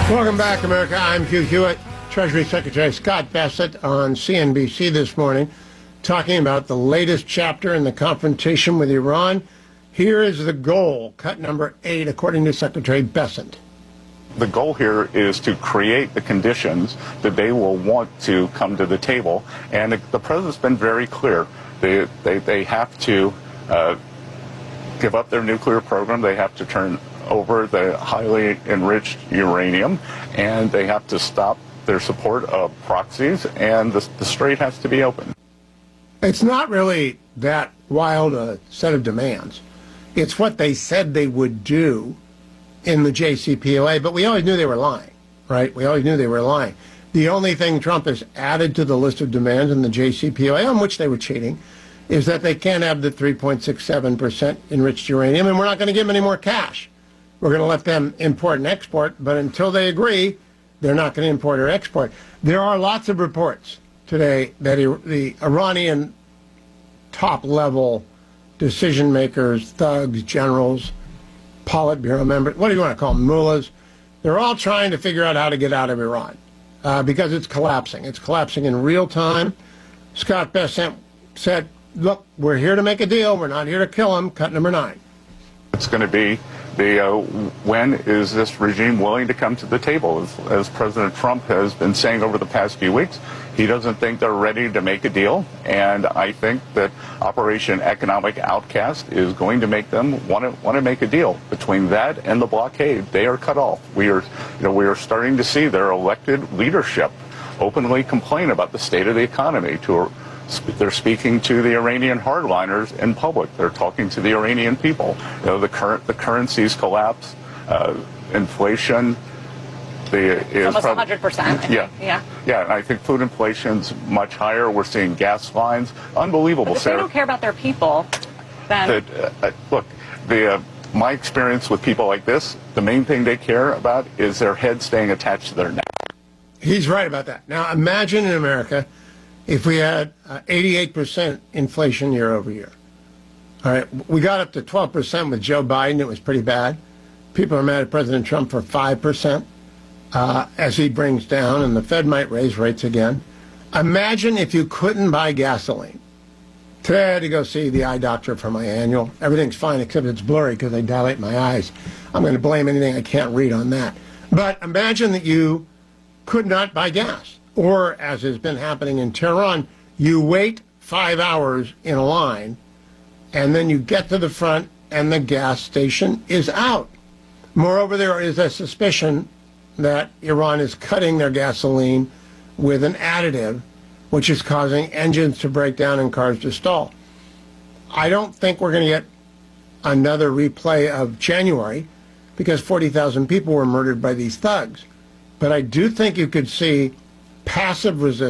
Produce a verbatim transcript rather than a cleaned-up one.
Welcome back, America. I'm Hugh Hewitt. Treasury Secretary Scott Bessent on C N B C this morning talking about the latest chapter in the confrontation with Iran. Here is the goal, cut number eight, according to Secretary Bessent. The goal here is to create the conditions that they will want to come to the table. And the, the president's been very clear. They, they, they have to uh, give up their nuclear program. They have to turn over the highly enriched uranium, and they have to stop their support of proxies, and the, the strait has to be open. It's not really that wild a set of demands. It's what they said they would do in the J C P O A, but we always knew they were lying, right? We always knew they were lying. The only thing Trump has added to the list of demands in the J C P O A, on which they were cheating, is that they can't have the three point six seven percent enriched uranium, and we're not going to give them any more cash. We're going to let them import and export, but until they agree, they're not going to import or export. There are lots of reports today that the Iranian top-level decision makers, thugs, generals, Politburo members, what do you want to call them, mullahs, they're all trying to figure out how to get out of Iran uh, because it's collapsing. It's collapsing in real time. Scott Bessent said, look, we're here to make a deal. We're not here to kill them. Cut number nine. It's going to be the uh, when is this regime willing to come to the table? As, as President Trump has been saying over the past few weeks, he doesn't think they're ready to make a deal, and I think that Operation Economic Outcast is going to make them want to want to make a deal. Between that and the blockade, they are cut off. We are, you know, we are starting to see their elected leadership openly complain about the state of the economy. To They're speaking to the Iranian hardliners in public. They're talking to the Iranian people. You know, the current the currencies collapse, uh, inflation. The, is almost one hundred percent. Yeah, yeah, yeah. And I think food inflation's much higher. We're seeing gas lines, unbelievable. But if Sarah, they don't care about their people, then that, uh, look, the uh, my experience with people like this, the main thing they care about is their head staying attached to their neck. He's right about that. Now, imagine in America if we had uh, eighty-eight percent inflation year over year. All right, we got up to twelve percent with Joe Biden. It was pretty bad. People are mad at President Trump for five percent uh, as he brings down, and the Fed might raise rates again. Imagine if you couldn't buy gasoline. Today I had to go see the eye doctor for my annual. Everything's fine except it's blurry because they dilate my eyes. I'm going to blame anything I can't read on that. But imagine that you could not buy gas. Or, as has been happening in Tehran, you wait five hours in a line, and then you get to the front, and the gas station is out. Moreover, there is a suspicion that Iran is cutting their gasoline with an additive, which is causing engines to break down and cars to stall. I don't think we're going to get another replay of January, because forty thousand people were murdered by these thugs. But I do think you could see passive resistance.